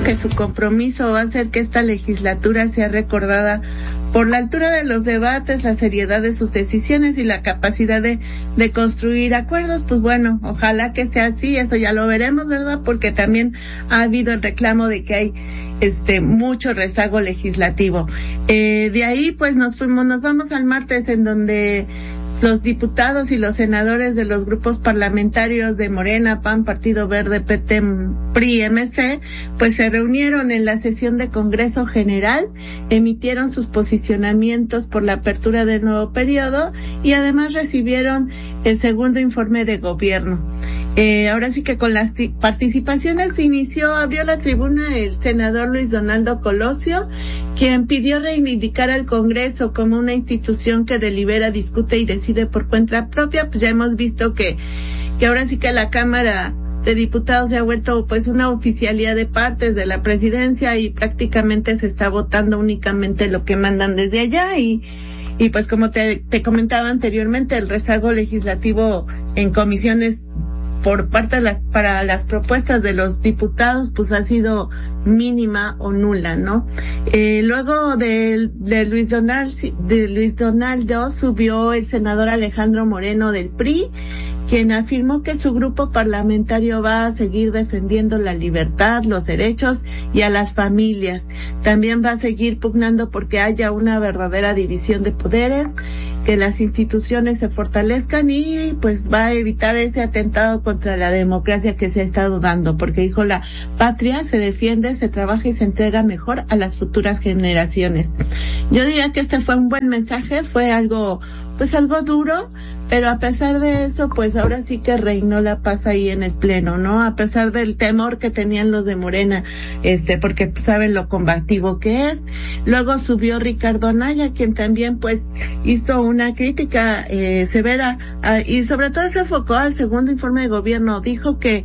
que su compromiso va a ser que esta legislatura sea recordada por la altura de los debates, la seriedad de sus decisiones y la capacidad de construir acuerdos. Pues bueno, ojalá que sea así, eso ya lo veremos, ¿verdad? Porque también ha habido el reclamo de que hay mucho rezago legislativo. De ahí pues nos vamos al martes, en donde los diputados y los senadores de los grupos parlamentarios de Morena, PAN, Partido Verde, PT, PRI, MC, pues se reunieron en la sesión de Congreso General, emitieron sus posicionamientos por la apertura del nuevo periodo y además recibieron el segundo informe de gobierno. Ahora sí que con las participaciones abrió la tribuna el senador Luis Donaldo Colosio, quien pidió reivindicar al Congreso como una institución que delibera, discute y decide por cuenta propia. Pues ya hemos visto que ahora sí que la Cámara de Diputados se ha vuelto pues una oficialía de partes de la presidencia y prácticamente se está votando únicamente lo que mandan desde allá y pues como te comentaba anteriormente, el rezago legislativo en comisiones por parte para las propuestas de los diputados pues ha sido mínima o nula, ¿no? Luego de Luis Donaldo subió el senador Alejandro Moreno del PRI, quien afirmó que su grupo parlamentario va a seguir defendiendo la libertad, los derechos y a las familias. También va a seguir pugnando porque haya una verdadera división de poderes, que las instituciones se fortalezcan y pues va a evitar ese atentado contra la democracia que se ha estado dando, porque dijo, la patria se defiende, se trabaja y se entrega mejor a las futuras generaciones. Yo diría que este fue un buen mensaje, fue algo duro, pero a pesar de eso, pues ahora sí que reinó la paz ahí en el pleno, ¿no? A pesar del temor que tenían los de Morena, porque saben lo combativo que es. Luego subió Ricardo Anaya, quien también pues hizo una crítica severa y sobre todo se enfocó al segundo informe de gobierno. Dijo que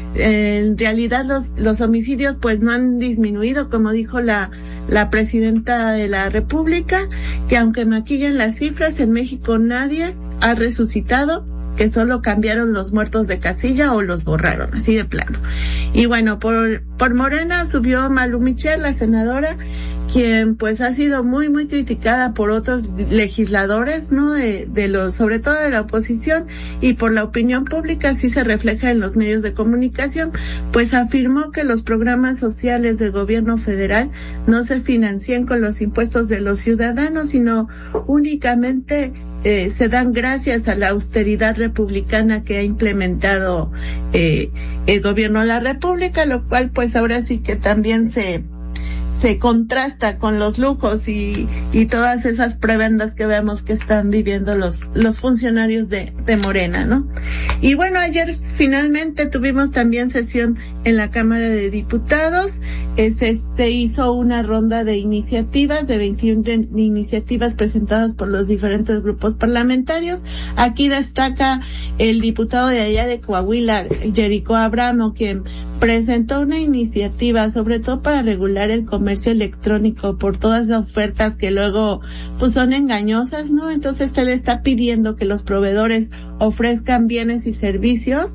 en realidad los homicidios pues no han disminuido, como dijo la presidenta de la República, que aunque maquillen las cifras, en México nadie ha resucitado, que solo cambiaron los muertos de casilla o los borraron, así de plano. Y bueno, por Morena subió Malú Michel, la senadora, quien pues ha sido muy muy criticada por otros legisladores, ¿no? Sobre todo de la oposición y por la opinión pública, así se refleja en los medios de comunicación, pues afirmó que los programas sociales del gobierno federal no se financian con los impuestos de los ciudadanos, sino únicamente se dan gracias a la austeridad republicana que ha implementado el gobierno de la República, lo cual pues ahora sí que también se contrasta con los lujos y todas esas prebendas que vemos que están viviendo los funcionarios de Morena, ¿no? Y bueno, ayer finalmente tuvimos también sesión en la Cámara de Diputados. Se hizo una ronda de iniciativas, de 21 iniciativas presentadas por los diferentes grupos parlamentarios. Aquí destaca el diputado de allá de Coahuila, Jerico Abramo, quien presentó una iniciativa sobre todo para regular el comercio electrónico por todas las ofertas que luego pues son engañosas, ¿no? Entonces él está pidiendo que los proveedores ofrezcan bienes y servicios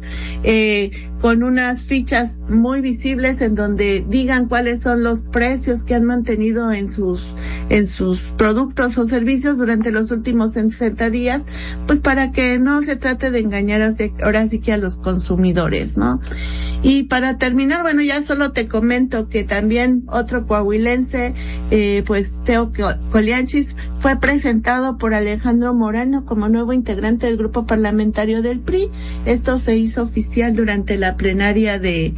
con unas fichas muy visibles en donde digan cuáles son los precios que han mantenido en sus productos o servicios durante los últimos 60 días, pues para que no se trate de engañar ahora sí que a los consumidores, ¿no? Y para terminar, bueno, ya solo te comento que también otro coahuilense, pues Teo Colianchis, fue presentado por Alejandro Moreno como nuevo integrante del grupo parlamentario del PRI. Esto se hizo oficial durante la plenaria del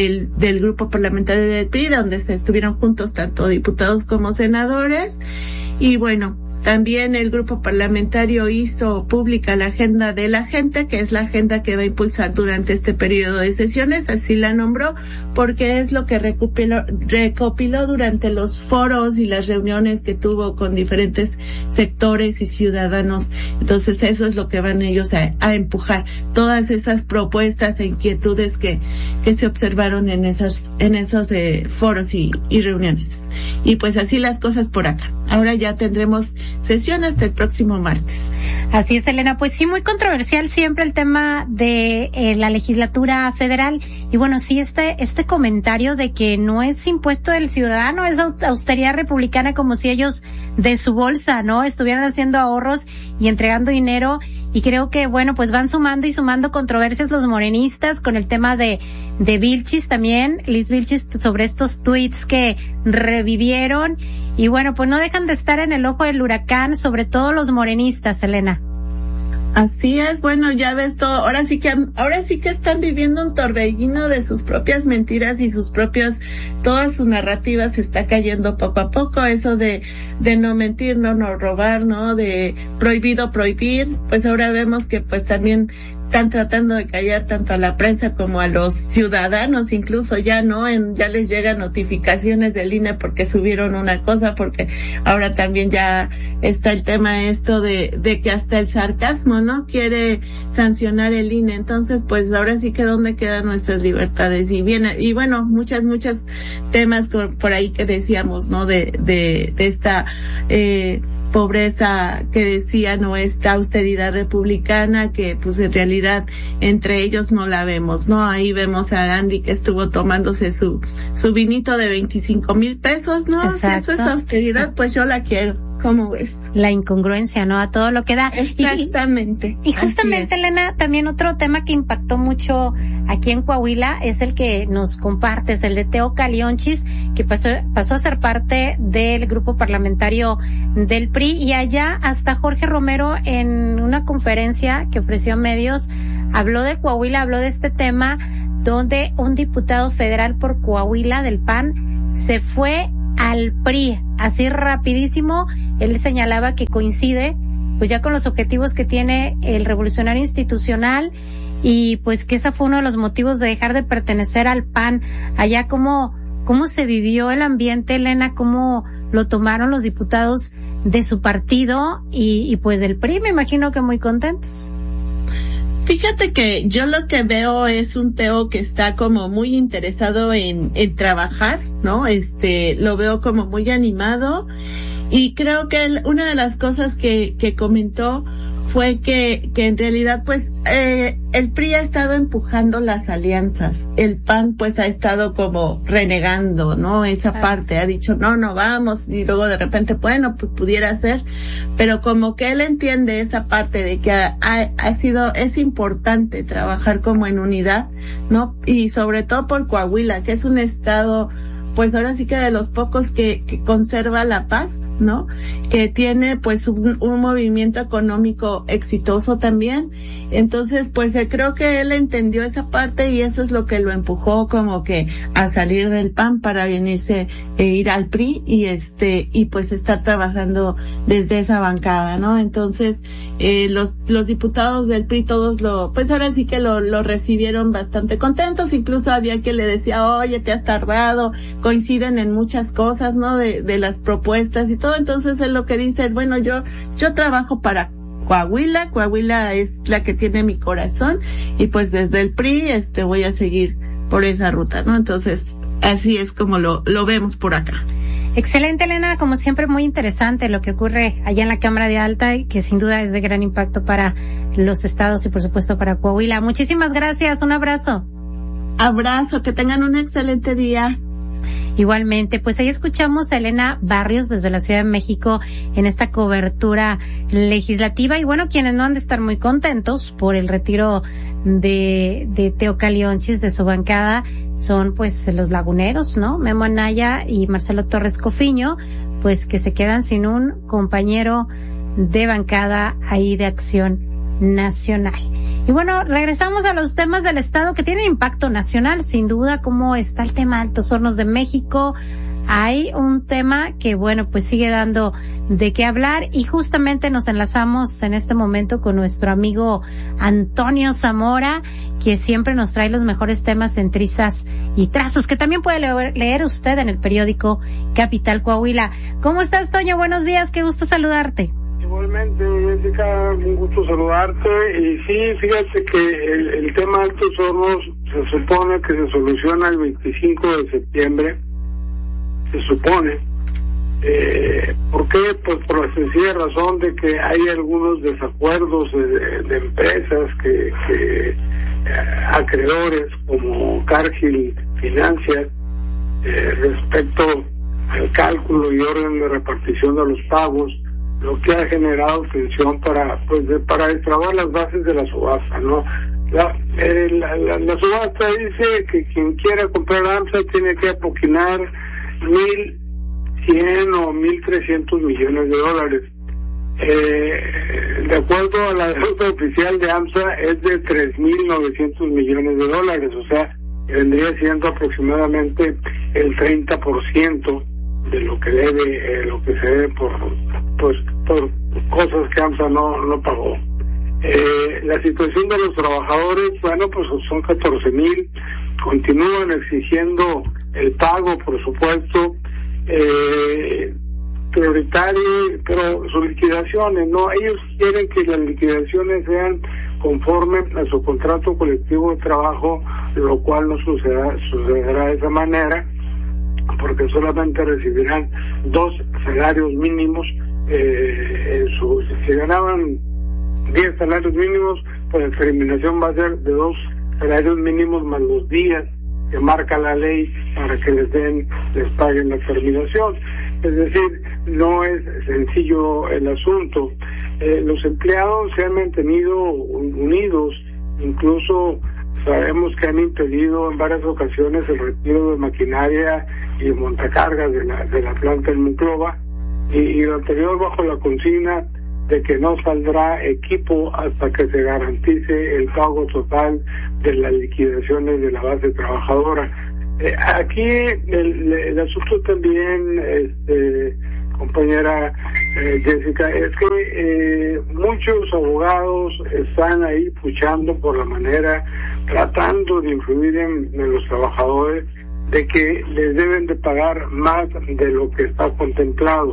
grupo parlamentario del PRI, donde se estuvieron juntos tanto diputados como senadores. Y bueno, también el grupo parlamentario hizo pública la agenda de la gente, que es la agenda que va a impulsar durante este periodo de sesiones, así la nombró, porque es lo que recopiló durante los foros y las reuniones que tuvo con diferentes sectores y ciudadanos. Entonces eso es lo que van ellos a empujar, todas esas propuestas e inquietudes que se observaron en esos foros y reuniones. Y pues así las cosas por acá. Ahora ya tendremos sesión hasta el próximo martes. Así es, Elena. Pues sí, muy controversial siempre el tema de la legislatura federal. Y bueno, sí, este comentario de que no es impuesto del ciudadano, es austeridad republicana, como si ellos de su bolsa, ¿no?, estuvieran haciendo ahorros y entregando dinero. Y creo que, bueno, pues van sumando y sumando controversias los morenistas con el tema de Vilchis también, Liz Vilchis, sobre estos tweets que revivieron. Y bueno, pues no dejan de estar en el ojo del huracán, sobre todo los morenistas, Elena. Así es, bueno, ya ves todo, ahora sí que están viviendo un torbellino de sus propias mentiras y toda su narrativa se está cayendo poco a poco, eso de no mentir, no robar, ¿no?, de prohibido prohibir, pues ahora vemos que pues también están tratando de callar tanto a la prensa como a los ciudadanos, incluso ya les llegan notificaciones del INE porque subieron una cosa, porque ahora también ya está el tema esto de que hasta el sarcasmo, ¿no?, quiere sancionar el INE. Entonces, pues ahora sí que dónde quedan nuestras libertades. Y bueno, muchas temas por ahí que decíamos, ¿no?, de esta pobreza que decía, no, esta austeridad republicana que pues en realidad entre ellos no la vemos, ¿no? Ahí vemos a Andy que estuvo tomándose su vinito de 25,000 pesos, ¿no? Exacto. Si eso es austeridad, pues yo la quiero. ¿Cómo ves? La incongruencia, ¿no?, a todo lo que da. Exactamente. Y justamente, Elena, también otro tema que impactó mucho aquí en Coahuila es el que nos compartes, el de Teo Calionchis, que pasó a ser parte del grupo parlamentario del PRI, y allá hasta Jorge Romero, en una conferencia que ofreció a medios, habló de Coahuila, habló de este tema, donde un diputado federal por Coahuila del PAN se fue al PRI, así rapidísimo. Él señalaba que coincide pues ya con los objetivos que tiene el revolucionario institucional, y pues que ese fue uno de los motivos de dejar de pertenecer al PAN. Allá cómo se vivió el ambiente, Elena, cómo lo tomaron los diputados de su partido y pues del PRI, me imagino que muy contentos. Fíjate que yo lo que veo es un Teo que está como muy interesado en trabajar, ¿no? Lo veo como muy animado, y creo que una de las cosas que comentó fue que en realidad pues el PRI ha estado empujando las alianzas, el PAN pues ha estado como renegando, ¿no?, esa parte, ha dicho no vamos, y luego de repente bueno pues pudiera ser, pero como que él entiende esa parte de que es importante trabajar como en unidad, ¿no?, y sobre todo por Coahuila, que es un estado pues ahora sí que de los pocos que conserva la paz, ¿no?, que tiene pues un movimiento económico exitoso también. Entonces pues creo que él entendió esa parte, y eso es lo que lo empujó como que a salir del PAN para venirse ir al PRI, y pues estar trabajando desde esa bancada, ¿no? Entonces los diputados del PRI todos pues ahora sí que lo recibieron bastante contentos, incluso había que le decía, oye, te has tardado, coinciden en muchas cosas, ¿no?, de las propuestas y todo. Entonces él lo que dice, bueno, yo trabajo para Coahuila es la que tiene mi corazón, y pues desde el PRI voy a seguir por esa ruta, ¿no? Entonces así es como lo vemos por acá. Excelente, Elena, como siempre muy interesante lo que ocurre allá en la Cámara de Alta, y que sin duda es de gran impacto para los estados y por supuesto para Coahuila. Muchísimas gracias, un abrazo. Abrazo, que tengan un excelente día. Igualmente, pues ahí escuchamos a Elena Barrios desde la Ciudad de México en esta cobertura legislativa, y bueno, quienes no han de estar muy contentos por el retiro de Teo Calionchis de su bancada son pues los laguneros, ¿no?, Memo Anaya y Marcelo Torres Cofiño, pues que se quedan sin un compañero de bancada ahí de Acción Nacional. Y bueno, regresamos a los temas del Estado que tienen impacto nacional, sin duda, como está el tema de Altos Hornos de México. Hay un tema que, bueno, pues sigue dando de qué hablar, y justamente nos enlazamos en este momento con nuestro amigo Antonio Zamora, que siempre nos trae los mejores temas en trizas y trazos, que también puede leer usted en el periódico Capital Coahuila. ¿Cómo estás, Toño? Buenos días, qué gusto saludarte. Igualmente, Jessica, un gusto saludarte. Y sí, fíjate que el tema Altos Hornos se supone que se soluciona el 25 de septiembre, se supone, ¿Por qué? Pues por la sencilla razón de que hay algunos desacuerdos de empresas que acreedores como Cargill Financial respecto al cálculo y orden de repartición de los pagos, lo que ha generado tensión para destrabar las bases de la subasta, ¿no? La subasta dice que quien quiera comprar AMSA tiene que apoquinar 1.100 o 1.300 millones de dólares. De acuerdo a la deuda oficial de AMSA es de 3.900 millones de dólares, o sea, vendría siendo aproximadamente el 30% de lo que debe, lo que se debe por cosas que AMSA no pagó. La situación de los trabajadores, bueno, pues son 14,000, continúan exigiendo el pago, por supuesto, prioritario, pero sus liquidaciones, ¿no? Ellos quieren que las liquidaciones sean conforme a su contrato colectivo de trabajo, lo cual no sucederá de esa manera, porque solamente recibirán 2 salarios mínimos. Si ganaban 10 salarios mínimos, pues la terminación va a ser de 2 salarios mínimos más los días que marca la ley para que les paguen la terminación. Es decir, no es sencillo el asunto. Los empleados se han mantenido unidos, incluso sabemos que han impedido en varias ocasiones el retiro de maquinaria y montacargas de la planta en Monclova, y lo anterior bajo la consigna de que no saldrá equipo hasta que se garantice el pago total de las liquidaciones de la base trabajadora. Aquí el asunto también, compañera Jessica, es que muchos abogados están ahí puchando por la manera, tratando de influir en los trabajadores, de que les deben de pagar más de lo que está contemplado.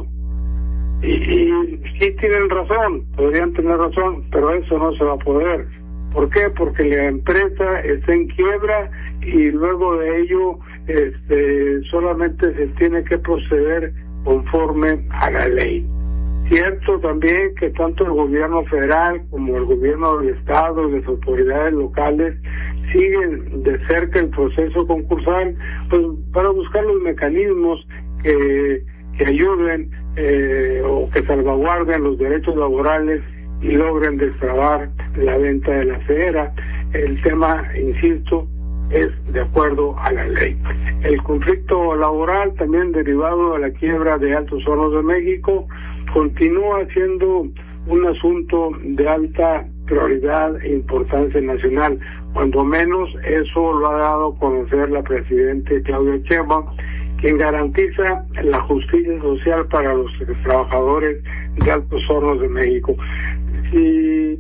Y sí tienen razón, podrían tener razón, pero eso no se va a poder. ¿Por qué? Porque la empresa está en quiebra y luego de ello solamente se tiene que proceder conforme a la ley. Cierto también que tanto el gobierno federal como el gobierno del estado y las autoridades locales siguen de cerca el proceso concursal, pues para buscar los mecanismos que ayuden o que salvaguarden los derechos laborales y logren destrabar la venta de la cera. El tema, insisto, es de acuerdo a la ley. El conflicto laboral, también derivado de la quiebra de Altos Hornos de México, continúa siendo un asunto de alta prioridad e importancia nacional. Cuando menos eso lo ha dado a conocer la presidenta Claudia Sheinbaum, quien garantiza la justicia social para los trabajadores de Altos Hornos de México. Si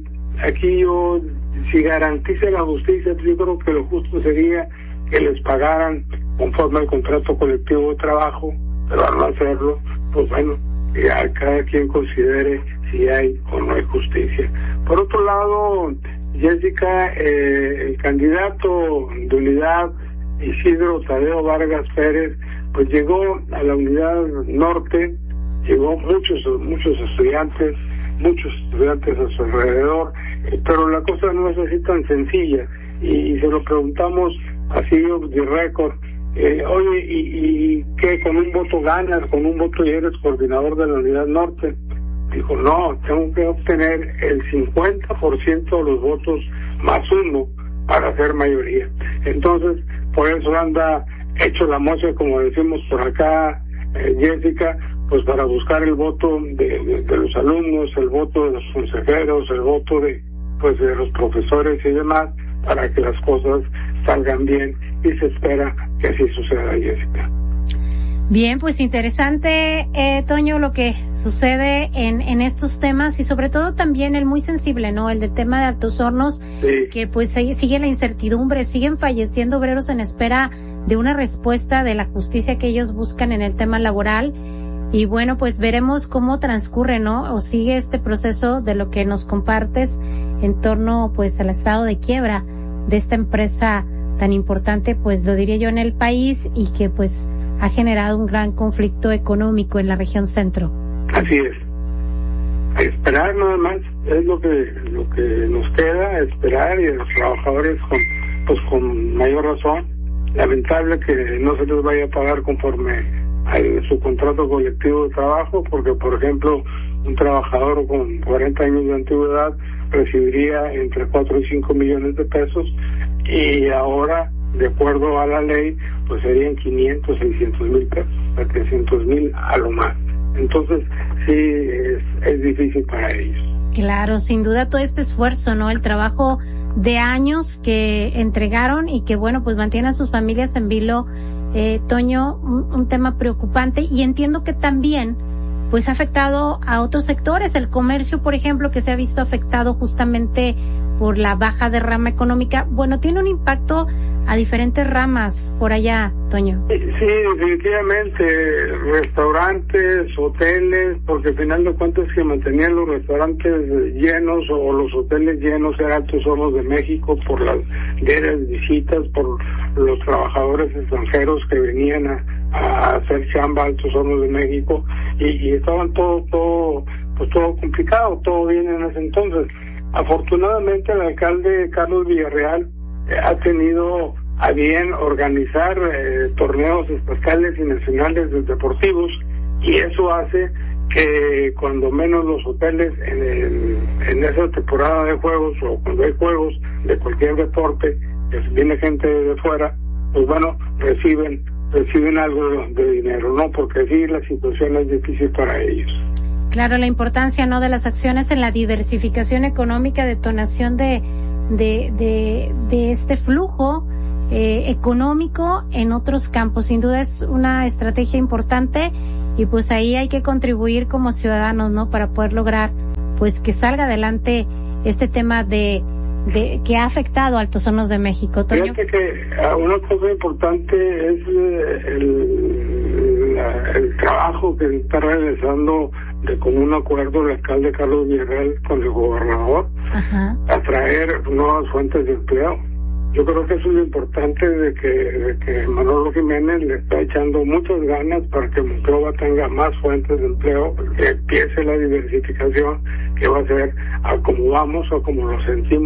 garantiza la justicia, yo creo que lo justo sería que les pagaran conforme al contrato colectivo de trabajo, pero al no hacerlo, pues bueno, ya cada quien considere si hay o no hay justicia. Por otro lado, Jessica, el candidato de Unidad, Isidro Tadeo Vargas Pérez, pues llegó a la Unidad Norte, llegó muchos estudiantes a su alrededor, pero la cosa no es así tan sencilla, y se lo preguntamos así de récord, oye, ¿y qué, con un voto ganas, con un voto ya eres coordinador de la Unidad Norte? Dijo, no, tengo que obtener el 50% de los votos más 1 para hacer mayoría. Entonces, por eso anda hecho la mocha, como decimos por acá, Jessica, pues para buscar el voto de los alumnos, el voto de los consejeros, el voto de los profesores y demás, para que las cosas salgan bien, y se espera que así suceda, Jessica. Bien, pues interesante, Toño, lo que sucede en estos temas, y sobre todo también el muy sensible, ¿no? El del tema de Altos Hornos, sí, que pues sigue la incertidumbre, siguen falleciendo obreros en espera de una respuesta de la justicia que ellos buscan en el tema laboral. Y bueno, pues veremos cómo transcurre, ¿no? O sigue este proceso de lo que nos compartes en torno, pues, al estado de quiebra de esta empresa tan importante, pues, lo diría yo, en el país, y que, pues, ha generado un gran conflicto económico en la región centro. Así es. A esperar nada más, es lo que nos queda, esperar, y los trabajadores con mayor razón. Lamentable que no se les vaya a pagar conforme a su contrato colectivo de trabajo, porque por ejemplo un trabajador con 40 años de antigüedad recibiría entre 4 y 5 millones de pesos, y ahora, de acuerdo a la ley, pues serían 500, 600 mil pesos, 700 mil a lo más. Entonces sí es difícil para ellos. Claro, sin duda todo este esfuerzo, ¿no? El trabajo de años que entregaron y que, bueno, pues mantienen a sus familias en vilo. Toño, un tema preocupante, y entiendo que también pues ha afectado a otros sectores, el comercio, por ejemplo, que se ha visto afectado justamente por la baja derrama económica. Bueno, tiene un impacto a diferentes ramas por allá, Toño. Sí, definitivamente, restaurantes, hoteles, porque al final de cuentas que mantenían los restaurantes llenos o los hoteles llenos era Altos Hornos de México, por las diarias visitas, por los trabajadores extranjeros que venían a hacer chamba a Altos Hornos de México, y estaban todo complicado, todo bien en ese entonces. Afortunadamente el alcalde Carlos Villarreal ha tenido a bien organizar torneos estatales y nacionales deportivos, y eso hace que cuando menos los hoteles en esa temporada de juegos, o cuando hay juegos de cualquier deporte, que viene gente de fuera, pues bueno, reciben algo de dinero, ¿no? Porque sí, la situación es difícil para ellos. Claro, la importancia, ¿no?, de las acciones en la diversificación económica, detonación de este flujo económico en otros campos. Sin duda es una estrategia importante, y pues ahí hay que contribuir como ciudadanos, ¿no?, para poder lograr pues que salga adelante este tema de que ha afectado a Altos Hornos de México. Toño. Fíjate que una cosa importante es el trabajo que está realizando de común acuerdo el alcalde Carlos Villarreal con el gobernador. Ajá. Atraer nuevas fuentes de empleo. Yo creo que eso es lo importante, de que Manolo Jiménez le está echando muchas ganas para que Monclova tenga más fuentes de empleo, que empiece la diversificación, que va a ser a como vamos o como lo sentimos.